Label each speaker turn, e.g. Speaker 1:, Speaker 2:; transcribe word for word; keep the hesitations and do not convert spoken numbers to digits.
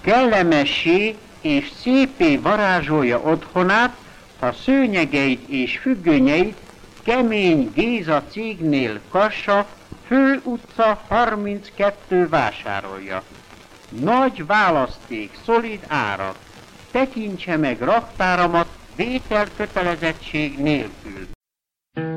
Speaker 1: Kellemessé és szépé varázsolja otthonát, ha szőnyegeit és függönyeit Kemény Géza cégnél Kassa, Fő utca harminckettő vásárolja. Nagy választék, szolid árak. Tekintse meg raktáramat vételkötelezettség nélkül.